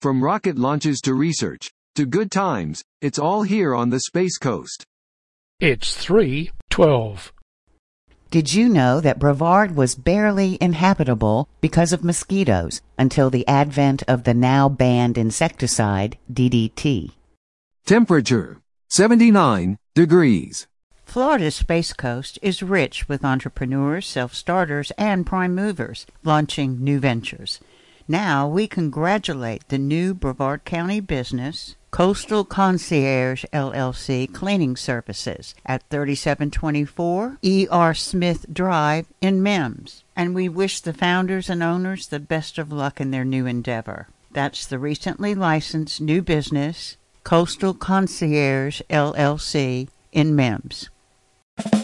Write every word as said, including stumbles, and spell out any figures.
From rocket launches to research, to good times, it's all here on the Space Coast. It's three twelve. Did you know that Brevard was barely inhabitable because of mosquitoes until the advent of the now banned insecticide D D T? Temperature, seventy-nine degrees. Florida's Space Coast is rich with entrepreneurs, self-starters, and prime movers launching new ventures. Now we congratulate the new Brevard County business, Coastal Concierge L L C Cleaning Services at thirty-seven twenty-four E R Smith Drive in Mims. And we wish the founders and owners the best of luck in their new endeavor. That's the recently licensed new business, Coastal Concierge L L C in Mims.